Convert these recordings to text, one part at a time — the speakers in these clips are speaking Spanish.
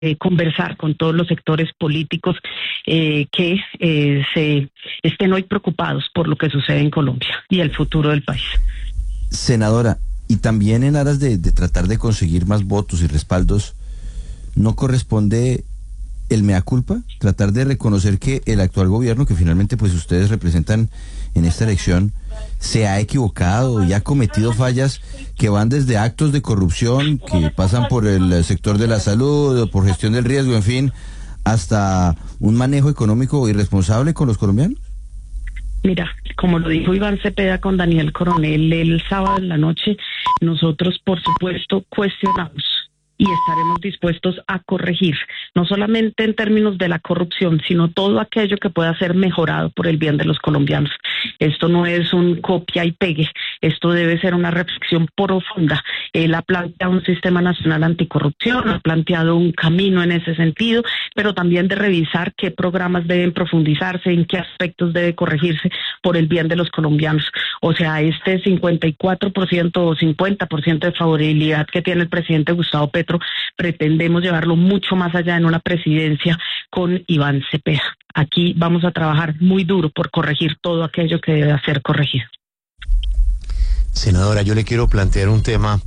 conversar con todos los sectores políticos que se estén hoy preocupados por lo que sucede en Colombia y el futuro del país. Senadora, y también en aras de tratar de conseguir más votos y respaldos, ¿no corresponde el mea culpa? Tratar de reconocer que el actual gobierno, que finalmente pues ustedes representan en esta elección, se ha equivocado y ha cometido fallas que van desde actos de corrupción, que pasan por el sector de la salud, por gestión del riesgo, en fin, hasta un manejo económico irresponsable con los colombianos. Mira, como lo dijo Iván Cepeda con Daniel Coronel el sábado en la noche, nosotros por supuesto cuestionamos y estaremos dispuestos a corregir, no solamente en términos de la corrupción, sino todo aquello que pueda ser mejorado por el bien de los colombianos. Esto no es un copia y pegue, esto debe ser una reflexión profunda. Él ha planteado un sistema nacional anticorrupción, ha planteado un camino en ese sentido, pero también de revisar qué programas deben profundizarse, en qué aspectos debe corregirse por el bien de los colombianos. O sea, este 54% o 50% de favorabilidad que tiene el presidente Gustavo Petro, pretendemos llevarlo mucho más allá en una presidencia con Iván Cepeda. Aquí vamos a trabajar muy duro por corregir todo aquello que debe ser corregido. Senadora, yo le quiero plantear un tema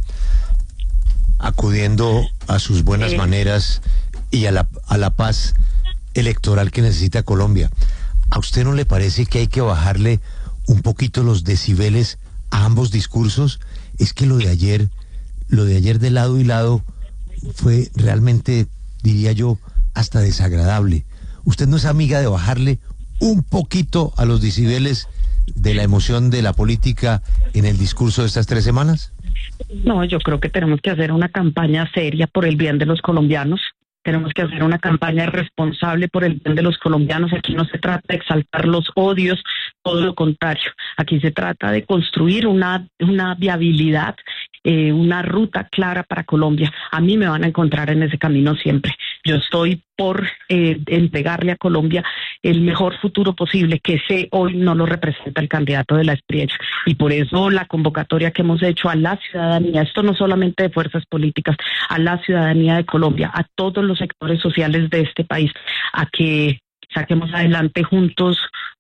acudiendo a sus buenas maneras y a la paz electoral que necesita Colombia. ¿A usted no le parece que hay que bajarle un poquito los decibeles a ambos discursos? Es que lo de ayer de lado y lado fue realmente, diría yo, hasta desagradable. ¿Usted no es amiga de bajarle un poquito a los decibeles de la emoción de la política en el discurso de estas 3 semanas? No, yo creo que tenemos que hacer una campaña seria por el bien de los colombianos. Tenemos que hacer una campaña responsable por el bien de los colombianos. Aquí no se trata de exaltar los odios, todo lo contrario. Aquí se trata de construir una viabilidad, una ruta clara para Colombia. A mí me van a encontrar en ese camino siempre. Yo estoy por entregarle a Colombia el mejor futuro posible, que hoy no lo representa el candidato de la experiencia. Y por eso la convocatoria que hemos hecho a la ciudadanía, esto no solamente de fuerzas políticas, a la ciudadanía de Colombia, a todos los sectores sociales de este país, a que saquemos adelante juntos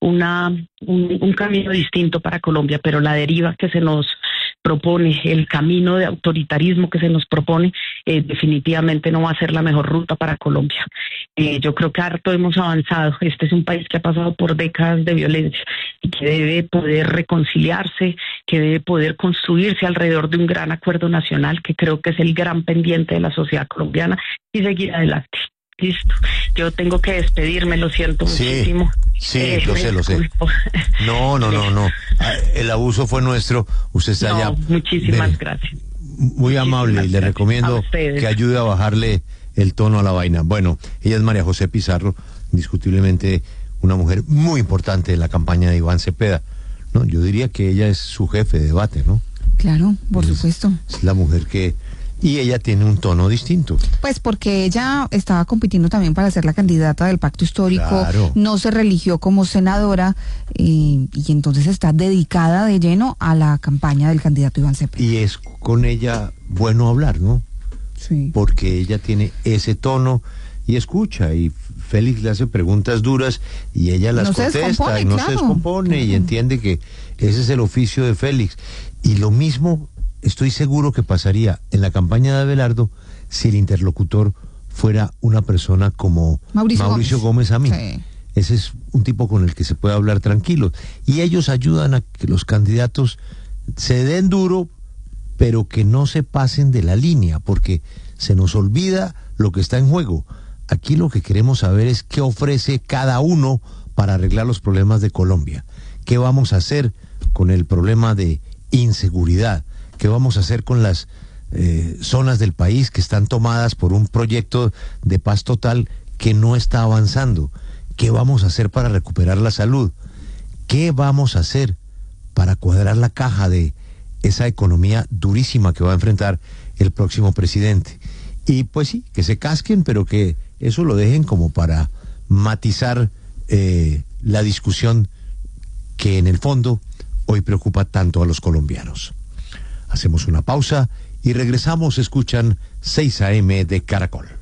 un camino distinto para Colombia, pero la deriva que se nos propone, el camino de autoritarismo que se nos propone, definitivamente no va a ser la mejor ruta para Colombia. Yo creo que harto hemos avanzado. Este es un país que ha pasado por décadas de violencia y que debe poder reconciliarse, que debe poder construirse alrededor de un gran acuerdo nacional, que creo que es el gran pendiente de la sociedad colombiana, y seguir adelante. Listo. Yo tengo que despedirme, lo siento muchísimo. Sí, lo sé. No. El abuso fue nuestro. Usted está ya. Muchísimas gracias. Muy amable y le recomiendo que ayude a bajarle el tono a la vaina. Bueno, ella es María José Pizarro, indiscutiblemente una mujer muy importante en la campaña de Iván Cepeda. No, yo diría que ella es su jefe de debate, ¿no? Claro, por supuesto. Es la mujer que... Y ella tiene un tono distinto. Pues porque ella estaba compitiendo también para ser la candidata del Pacto Histórico, claro. No se religió como senadora y entonces está dedicada de lleno a la campaña del candidato Iván Cepeda. Y es con ella bueno hablar, ¿no? Sí. Porque ella tiene ese tono y escucha, y Félix le hace preguntas duras y ella las contesta y no se descompone, y entiende que ese es el oficio de Félix. Y lo mismo... Estoy seguro que pasaría en la campaña de Abelardo si el interlocutor fuera una persona como Mauricio Gómez a mí. Sí. Ese es un tipo con el que se puede hablar tranquilo. Y ellos ayudan a que los candidatos se den duro, pero que no se pasen de la línea, porque se nos olvida lo que está en juego. Aquí lo que queremos saber es qué ofrece cada uno para arreglar los problemas de Colombia. ¿Qué vamos a hacer con el problema de inseguridad? ¿Qué vamos a hacer con las zonas del país que están tomadas por un proyecto de paz total que no está avanzando? ¿Qué vamos a hacer para recuperar la salud? ¿Qué vamos a hacer para cuadrar la caja de esa economía durísima que va a enfrentar el próximo presidente? Y pues sí, que se casquen, pero que eso lo dejen como para matizar la discusión que en el fondo hoy preocupa tanto a los colombianos. Hacemos una pausa y regresamos. Escuchan 6 AM de Caracol.